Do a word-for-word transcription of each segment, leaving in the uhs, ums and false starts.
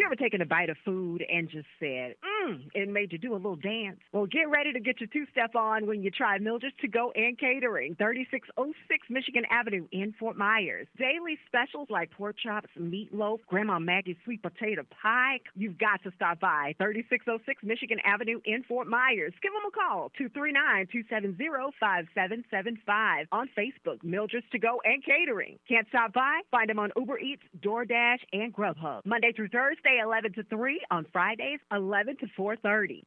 ever taken a bite of food and just said, mmm, it made you do a little dance? Well, get ready to get your two-step on when you try Mildred's To Go and Catering, thirty-six oh six Michigan Avenue in Fort Myers. Daily specials like pork chops, meatloaf, Grandma Maggie's sweet potato pie. You've got to stop by thirty-six oh six Michigan Avenue in Fort Myers. Give them a call, two three nine, two seven zero, five seven seven five. On Facebook, Mildred's To Go and Catering. Can't stop by? Find them on Uber Eats, DoorDash, and Grubhub. Monday through Thursday, eleven to three. On Fridays, eleven to four thirty.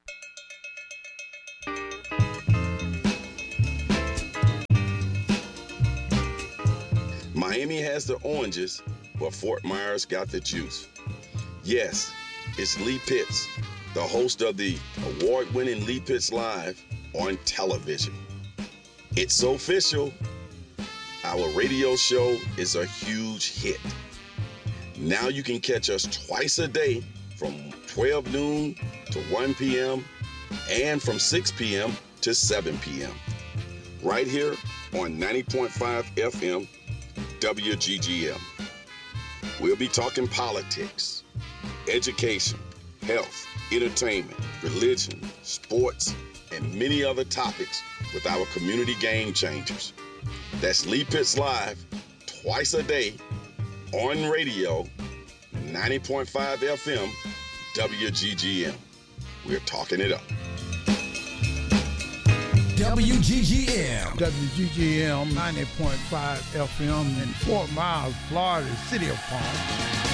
Miami has the oranges, but Fort Myers got the juice. Yes, it's Lee Pitts, the host of the award-winning Lee Pitts Live on television. It's so official. Our radio show is a huge hit. Now you can catch us twice a day from twelve noon to one p.m. and from six p.m. to seven p.m. right here on ninety point five F M W G G M. We'll be talking politics, education, health, entertainment, religion, sports, and many other topics with our community game changers. That's Lee Pitts Live, twice a day, on radio, ninety point five F M, W G G M. We're talking it up. W G G M. W G G M ninety point five F M in Fort Myers, Florida, City of Palm.